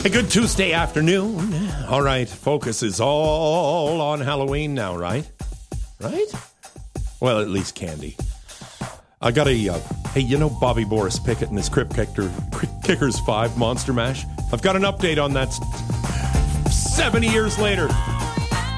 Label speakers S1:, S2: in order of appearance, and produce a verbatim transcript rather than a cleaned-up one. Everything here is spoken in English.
S1: A good Tuesday afternoon. All right, focus is all on Halloween now, right? Right? Well, at least candy. I got a, uh, hey, you know Bobby Boris Pickett and his Crypt Kicker, Kickers five Monster Mash? I've got an update on that seventy years later.